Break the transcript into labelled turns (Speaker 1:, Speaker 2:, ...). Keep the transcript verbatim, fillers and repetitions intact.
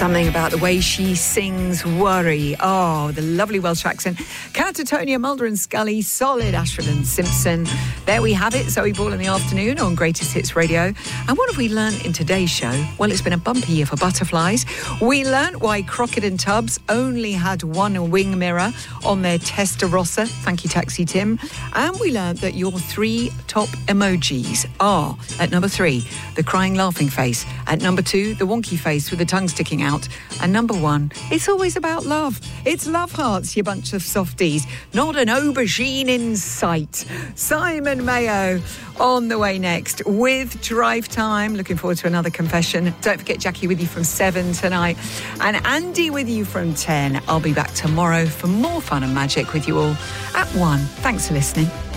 Speaker 1: Something about the way she sings Worry. Oh, the lovely Welsh accent. Catatonia, Mulder and Scully, solid Ashford and Simpson. There we have it, Zoe Ball in the afternoon on Greatest Hits Radio. And what have we learnt in today's show? Well, it's been a bumpy year for butterflies. We learnt why Crockett and Tubbs only had one wing mirror on their Testarossa. Thank you, Taxi Tim. And we learnt that your three top emojis are, at number three, the crying laughing face. At number two, the wonky face with the tongue sticking out. And number one, it's always about love. It's love hearts, you bunch of softies. Not an aubergine in sight. Simon Mayo on the way next with Drive Time. Looking forward to another confession. Don't forget Jackie with you from seven tonight. And Andy with you from ten. I'll be back tomorrow for more fun and magic with you all at one. Thanks for listening.